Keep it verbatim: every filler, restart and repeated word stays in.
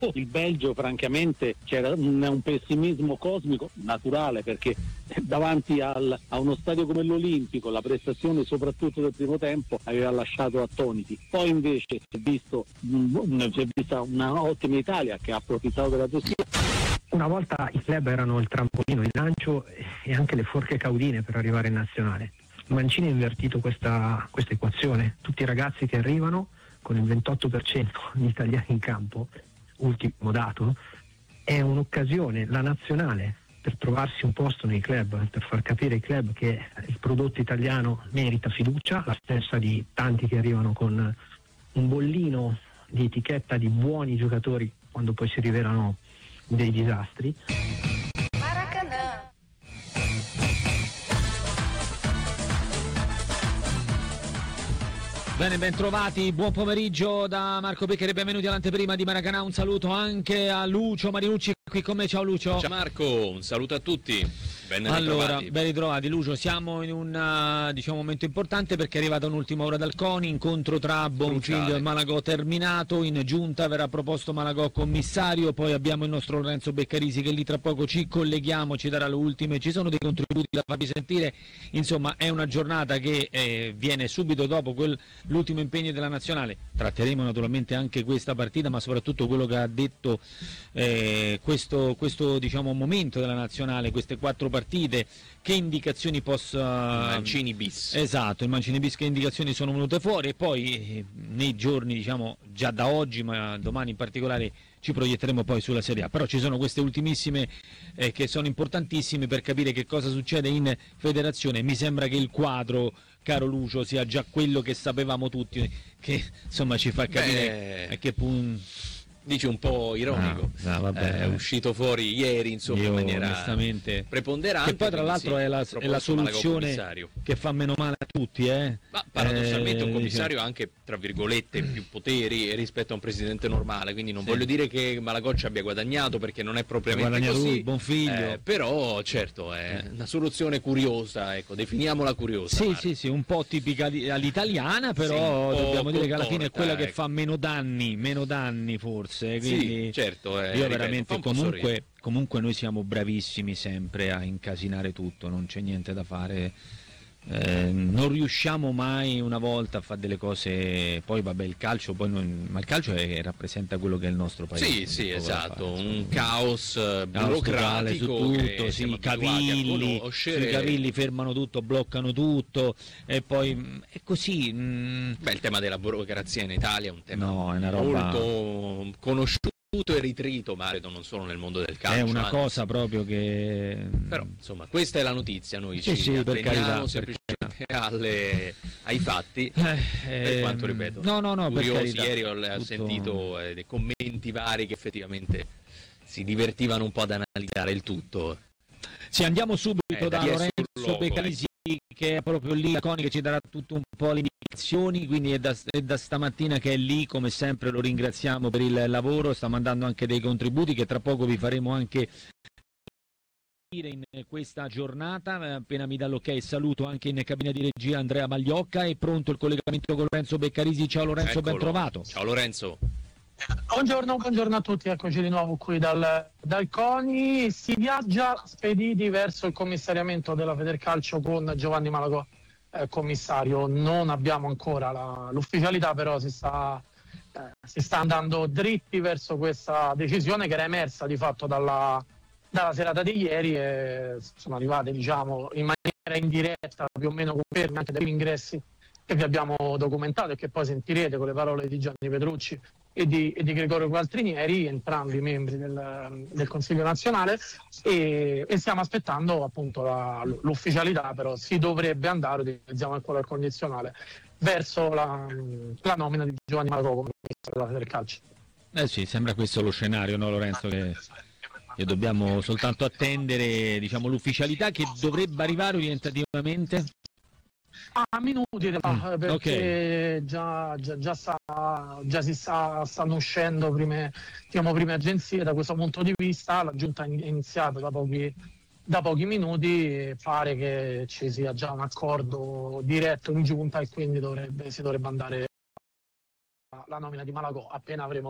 Il Belgio francamente c'era un, un pessimismo cosmico naturale, perché davanti al, a uno stadio come l'Olimpico la prestazione soprattutto del primo tempo aveva lasciato attoniti. Poi invece si è visto si è vista una ottima Italia che ha approfittato della Turchia. Una volta i club erano il trampolino, il lancio e anche le forche caudine per arrivare in nazionale. Mancini ha invertito questa, questa equazione. Tutti i ragazzi che arrivano con il ventotto per cento di italiani in campo, ultimo dato, è un'occasione, la nazionale, per trovarsi un posto nei club, per far capire ai club che il prodotto italiano merita fiducia, la stessa di tanti che arrivano con un bollino di etichetta di buoni giocatori quando poi si rivelano dei disastri. Bene, ben trovati, buon pomeriggio da Marco Beccheri, benvenuti all'anteprima di Maracanã, un saluto anche a Lucio Marinucci qui con me, ciao Lucio. Ciao Marco, un saluto a tutti. Ben allora, ritrovati. ben ritrovati Lucio, siamo in un uh, diciamo, momento importante perché è arrivata un'ultima ora dal CONI, incontro tra Bonfiglio e Malagò terminato, in giunta verrà proposto Malagò commissario, poi abbiamo il nostro Lorenzo Beccarisi che lì tra poco ci colleghiamo, ci darà le ultime, ci sono dei contributi da farvi sentire, insomma è una giornata che eh, viene subito dopo quel, l'ultimo impegno della nazionale, tratteremo naturalmente anche questa partita ma soprattutto quello che ha detto eh, questo, questo diciamo, momento della nazionale, queste quattro partite. Partite, che indicazioni possa Mancini bis. Esatto, il Mancini bis, che indicazioni sono venute fuori e poi eh, nei giorni, diciamo già da oggi ma domani in particolare ci proietteremo poi sulla Serie A, però ci sono queste ultimissime eh, che sono importantissime per capire che cosa succede in federazione. Mi sembra che il quadro, caro Lucio, sia già quello che sapevamo tutti, che insomma ci fa capire Beh, a che punto. Dici un po' ironico, no, no, vabbè, è uscito fuori ieri insomma io, in maniera onestamente preponderante. Che poi tra l'altro sì, è, la, è la soluzione che fa meno male a tutti. Eh? Ma paradossalmente eh, un commissario diciamo. ha anche, tra virgolette, più poteri rispetto a un presidente normale, quindi non sì. voglio dire che Malagò ci abbia guadagnato perché non è propriamente guadagnato così, lui, Bonfiglio. Eh, però certo è una soluzione curiosa, ecco, definiamola curiosa. Sì, Marco. sì, sì, un po' tipica di, all'italiana, però sì, dobbiamo dire che alla fine è quella ecco. che fa meno danni, meno danni forse, quindi sì, certo, eh, io ripeto, veramente comunque, comunque, comunque noi siamo bravissimi sempre a incasinare tutto, non c'è niente da fare. Eh, non riusciamo mai una volta a fare delle cose, poi vabbè il calcio poi non, ma il calcio è, rappresenta quello che è il nostro paese. Sì, sì, esatto, fare, un caos burocratico su tutto, sì, i cavilli, i cavilli fermano tutto, bloccano tutto e poi è così. Mh... Beh, il tema della burocrazia in Italia è un tema no, è una roba... molto conosciuto e ritrito, ma credo non solo nel mondo del calcio. È una anzi. cosa proprio che... Però, insomma, questa è la notizia, noi sì, ci sì, per carità, semplicemente alle, ai fatti, eh, per quanto ripeto. No, no, no, curiosi, per carità. ieri ho Tutto... sentito eh, dei commenti vari che effettivamente si divertivano un po' ad analizzare il tutto. Sì, andiamo subito eh, da, da Lorenzo Beccarisi, che è proprio lì, che ci darà tutto un po' le indicazioni, quindi è da, è da stamattina che è lì, come sempre lo ringraziamo per il lavoro, sta mandando anche dei contributi che tra poco vi faremo anche in questa giornata. Appena mi dà l'ok saluto anche in cabina di regia Andrea Magliocca, è pronto il collegamento con Lorenzo Beccarisi. Ciao Lorenzo, Eccolo. ben trovato. Ciao Lorenzo. Buongiorno, buongiorno a tutti, eccoci di nuovo qui dal, dal CONI. Si viaggia spediti verso il commissariamento della Federcalcio con Giovanni Malagò, eh, commissario. Non abbiamo ancora la, l'ufficialità, però si sta, eh, si sta andando dritti verso questa decisione che era emersa di fatto dalla, dalla serata di ieri e sono arrivate, diciamo, in maniera indiretta più o meno conferme anche degli ingressi che vi abbiamo documentato e che poi sentirete con le parole di Gianni Petrucci e di, e di Gregorio Gualtrinieri, entrambi membri del, del Consiglio nazionale, e, e stiamo aspettando appunto la, l'ufficialità, però si dovrebbe andare, utilizziamo ancora il condizionale, verso la, la nomina di Giovanni Malagò come ministro della Federcalcio. Eh sì, sembra questo lo scenario, no Lorenzo? Che, che dobbiamo soltanto attendere, diciamo, l'ufficialità che dovrebbe arrivare orientativamente. Ah, minuti mm, perché okay. già, già, già, sta, già si sta, stanno uscendo prime, diciamo, prime agenzie da questo punto di vista. La giunta è iniziata da pochi, da pochi minuti, pare che ci sia già un accordo diretto in giunta e quindi dovrebbe, si dovrebbe andare la nomina di Malagò appena avremo